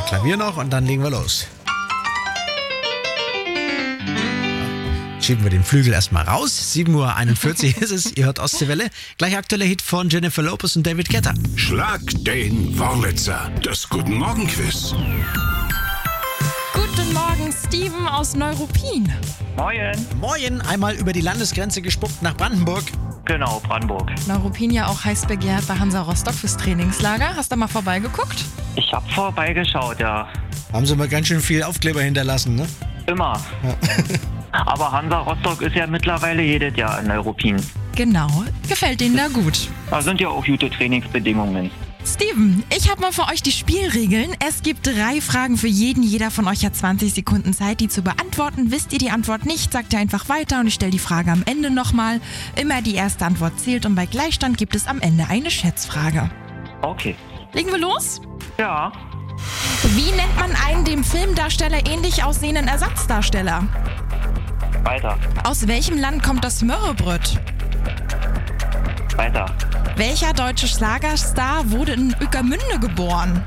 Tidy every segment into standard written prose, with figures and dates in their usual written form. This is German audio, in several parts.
Klavier noch und dann legen wir los. Schieben wir den Flügel erstmal raus. 7:41 Uhr ist es. Ihr hört Ostseewelle. Gleich aktueller Hit von Jennifer Lopez und David Guetta. Schlag den Wurlitzer. Das Guten Morgen Quiz. Guten Morgen, Steven aus Neuruppin. Moin. Moin, einmal über die Landesgrenze gespuckt nach Brandenburg. Genau, Brandenburg. Neuruppin ja auch heiß begehrt bei Hansa Rostock fürs Trainingslager. Hast du mal vorbeigeguckt? Ich habe vorbeigeschaut, ja. Haben sie mal ganz schön viel Aufkleber hinterlassen, ne? Immer. Ja. Aber Hansa Rostock ist ja mittlerweile jedes Jahr in Neuruppin. Genau, gefällt denen da gut. Da sind ja auch gute Trainingsbedingungen. Steven, ich habe mal für euch die Spielregeln. Es gibt 3 Fragen für jeden. Jeder von euch hat 20 Sekunden Zeit, die zu beantworten. Wisst ihr die Antwort nicht, sagt ihr einfach weiter und ich stelle die Frage am Ende nochmal. Immer die erste Antwort zählt und bei Gleichstand gibt es am Ende eine Schätzfrage. Okay. Legen wir los? Ja. Wie nennt man einen dem Filmdarsteller ähnlich aussehenden Ersatzdarsteller? Weiter. Aus welchem Land kommt das Mörrebröt? Weiter. Welcher deutsche Schlagerstar wurde in Ueckermünde geboren?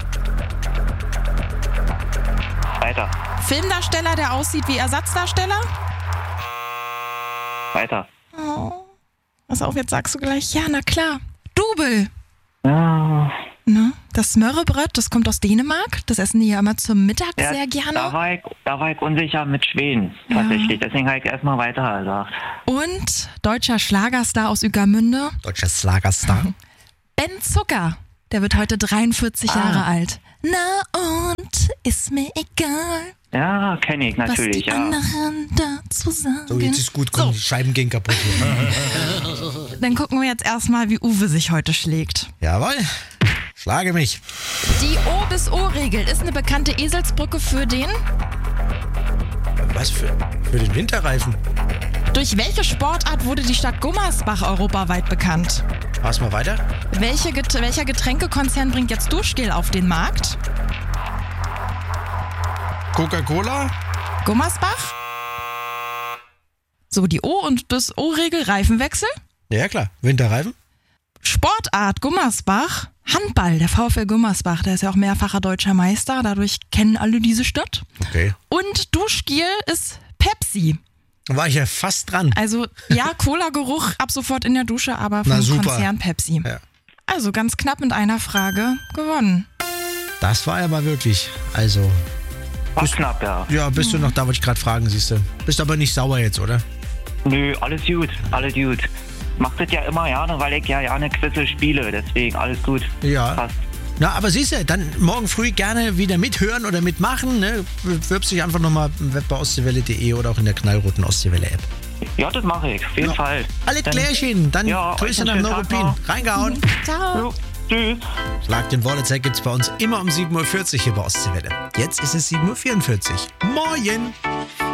Weiter. Filmdarsteller, der aussieht wie Ersatzdarsteller? Weiter. Oh. Pass auf, jetzt sagst du gleich, ja, na klar. Double. Ja. Ne? Das Smørrebrød, das kommt aus Dänemark. Das essen die ja immer zum Mittag Ja, sehr gerne. Da war ich unsicher mit Schweden, tatsächlich. Deswegen habe ich erstmal weiter gesagt. Und deutscher Schlagerstar aus Ueckermünde, Deutscher Schlagerstar. Ben Zucker. Der wird heute 43 Jahre alt. Na und, ist mir egal, Ja, kenne ich was natürlich, die ja. anderen dazu sagen. So, jetzt ist gut, komm, die Scheiben gehen kaputt hier. Dann gucken wir jetzt erstmal, wie Uwe sich heute schlägt. Jawohl, schlage mich. Die O bis O-Regel ist eine bekannte Eselsbrücke für den... Was für den Winterreifen? Durch welche Sportart wurde die Stadt Gummersbach europaweit bekannt? Mach's mal weiter. Welcher Getränkekonzern bringt jetzt Duschgel auf den Markt? Coca-Cola? Gummersbach? So, die O und bis O-Regel, Reifenwechsel. Ja, klar. Winterreifen? Sportart Gummersbach, Handball, der VfL Gummersbach, der ist ja auch mehrfacher deutscher Meister, dadurch kennen alle diese Stadt. Okay. Und Duschgel ist Pepsi. Da war ich ja fast dran. Also ja, Cola-Geruch ab sofort in der Dusche, aber Na, vom super. Konzern Pepsi. Ja. Also ganz knapp mit einer Frage gewonnen. Das war ja mal wirklich, also... War knapp, ja. Ja, bist du noch da, wollte ich gerade fragen, siehst du. Bist aber nicht sauer jetzt, oder? Nö, alles gut, alles gut. Macht das ja immer gerne, weil ich ja gerne Quizze spiele, deswegen alles gut. Ja. Passt. Na, aber siehst du, dann morgen früh gerne wieder mithören oder mitmachen. Ne? Bewirb dich einfach nochmal im Web bei ostseewelle.de oder auch in der knallroten Ostseewelle-App. Ja, das mache ich, auf jeden Fall. Alle Dann- Klärchen, dann Ja, Grüße euch nach einen schönen Tag Neuruppin. noch. Reingehauen. Ciao. Jo, tschüss. Schlag den Wurlitzer gibt's bei uns immer um 7:40 Uhr hier bei Ostseewelle. Jetzt ist es 7:44 Uhr. Moin!